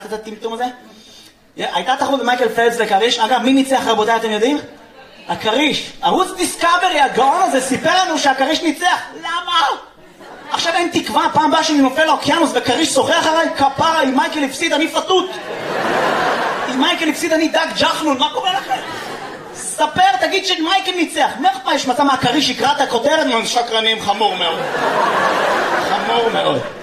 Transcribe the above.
את הטמטום הזה? הייתה תחרות במייקל פלפס לקריש. אגב, מי ניצח רבותיי, אתם יודעים? הקריש. ערוץ דיסקאברי, הגאון הזה, סיפר לנו שהקריש ניצח. למה? עכשיו אין תקווה, פעם הבאה שאני נופל לאוקיינוס וקריש שוחח עליי, כפרה, אם מייקל הפסיד אני פתות. אם מייקל הפסיד אני דג ג'חנון, מה קורה לכם? ספר, תגיד שמייקל ניצח. מה יש מצא מה הקריש יקרא את הכותרת? שקרנים, חמור מאוד. חמור מאוד.